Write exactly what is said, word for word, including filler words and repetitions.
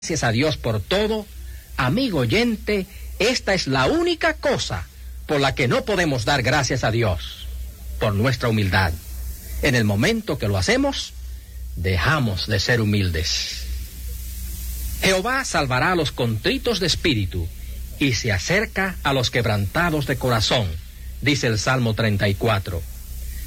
Gracias a Dios por todo, amigo oyente, esta es la única cosa por la que no podemos dar gracias a Dios, por nuestra humildad. En el momento que lo hacemos, dejamos de ser humildes. Jehová salvará a los contritos de espíritu y se acerca a los quebrantados de corazón, dice el Salmo treinta y cuatro.